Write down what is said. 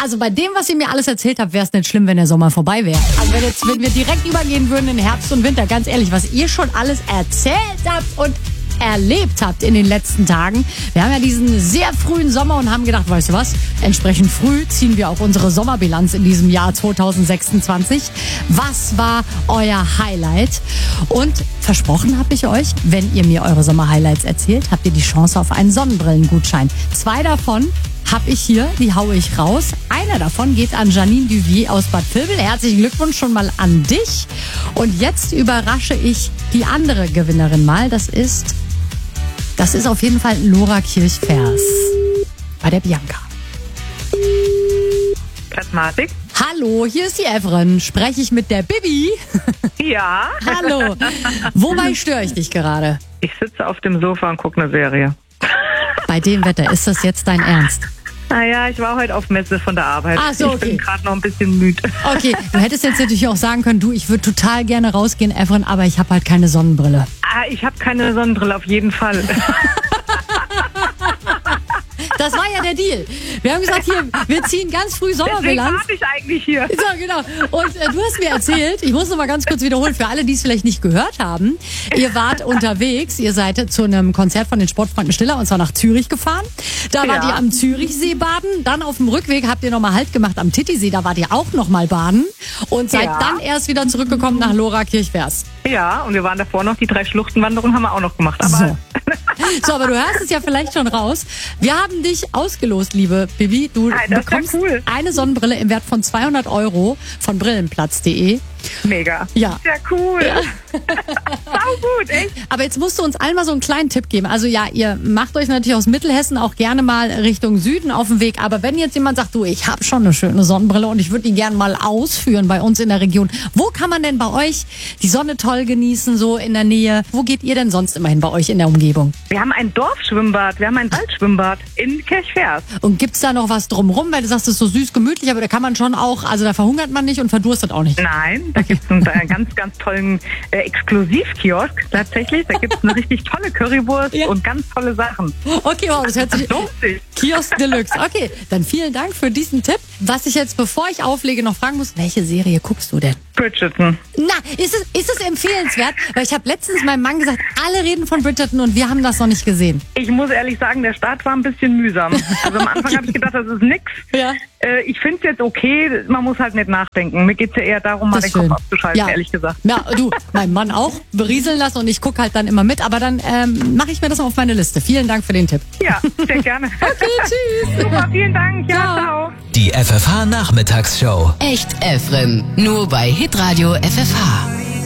Also bei dem, was ihr mir alles erzählt habt, wäre es nicht schlimm, wenn der Sommer vorbei wäre. Also wenn wir direkt übergehen würden in Herbst und Winter, ganz ehrlich, was ihr schon alles erzählt habt und erlebt habt in den letzten Tagen. Wir haben ja diesen sehr frühen Sommer und haben gedacht, weißt du was, entsprechend früh ziehen wir auch unsere Sommerbilanz in diesem Jahr 2026. Was war euer Highlight? Und versprochen habe ich euch, wenn ihr mir eure Sommerhighlights erzählt, habt ihr die Chance auf einen Sonnenbrillengutschein. 2 davon habe ich hier, die haue ich raus. Einer davon geht an Janine Duvier aus Bad Vilbel. Herzlichen Glückwunsch schon mal an dich. Und jetzt überrasche ich die andere Gewinnerin mal. Das ist auf jeden Fall Lora Kirchvers bei der Bianca. Plasmatik. Hallo, hier ist die Evren. Spreche ich mit der Bibi? Ja. Hallo. Wobei störe ich dich gerade? Ich sitze auf dem Sofa und gucke eine Serie. Bei dem Wetter, ist das jetzt dein Ernst? Naja, ich war heute auf Messe von der Arbeit. Ach so, okay. Ich bin gerade noch ein bisschen müde. Okay, du hättest jetzt natürlich auch sagen können, du, ich würde total gerne rausgehen, Evren, aber ich habe halt keine Sonnenbrille. Ich habe keine Sonnenbrille, auf jeden Fall. Das war ja der Deal. Wir haben gesagt, hier, wir ziehen ganz früh Deswegen Sommerbilanz. warte ich eigentlich hier. So, genau. Und du hast mir erzählt, ich muss noch mal ganz kurz wiederholen, für alle, die es vielleicht nicht gehört haben, ihr wart unterwegs, ihr seid zu einem Konzert von den Sportfreunden Stiller und zwar nach Zürich gefahren. Da wart ihr am Zürichsee baden, dann auf dem Rückweg habt ihr nochmal Halt gemacht am Titisee, da wart ihr auch nochmal baden und seid dann erst wieder zurückgekommen nach Lora Kirchvers. Ja, und wir waren davor noch, die 3 Schluchtenwanderungen haben wir auch noch gemacht. Aber So, aber du hörst es ja vielleicht schon raus. Wir haben dich ausgelost, liebe Bibi. Du bekommst eine Sonnenbrille im Wert von 200 € von brillenplatz.de. Mega. Ja. Sehr cool. Ja. Sau gut, echt. Aber jetzt musst du uns allen mal so einen kleinen Tipp geben. Also ja, ihr macht euch natürlich aus Mittelhessen auch gerne mal Richtung Süden auf den Weg. Aber wenn jetzt jemand sagt, du, ich habe schon eine schöne Sonnenbrille und ich würde die gerne mal ausführen bei uns in der Region. Wo kann man denn bei euch die Sonne toll genießen, so in der Nähe? Wo geht ihr denn sonst immer hin bei euch in der Umgebung? Wir haben ein Dorfschwimmbad, wir haben ein Waldschwimmbad in Kirchvers. Und gibt's da noch was drumrum? Weil du sagst, es ist so süß gemütlich, aber da kann man schon auch, also da verhungert man nicht und verdurstet auch nicht. Nein, da gibt es einen ganz, ganz tollen Exklusivkiosk tatsächlich. Da gibt es eine richtig tolle Currywurst und ganz tolle Sachen. Okay, wow, das hört sich... Kiosk Deluxe. Okay, dann vielen Dank für diesen Tipp. Was ich jetzt, bevor ich auflege, noch fragen muss, welche Serie guckst du denn? Bridgerton. Na, ist es empfehlenswert? Weil ich habe letztens meinem Mann gesagt, alle reden von Bridgerton und wir haben das noch nicht gesehen. Ich muss ehrlich sagen, der Start war ein bisschen mühsam. Also am Anfang habe ich gedacht, das ist nix. Ja. Ich finde es jetzt okay, man muss halt nicht nachdenken. Mir geht es ja eher darum, mal den Kopf abzuschalten, ehrlich gesagt. Ja, du, mein Mann auch, berieseln lassen und ich gucke halt dann immer mit. Aber dann mache ich mir das mal auf meine Liste. Vielen Dank für den Tipp. Ja, sehr gerne. Okay, tschüss. Super, vielen Dank. Ja, ciao. Die FFH Nachmittagsshow. Echt Evren. Nur bei Hitradio FFH.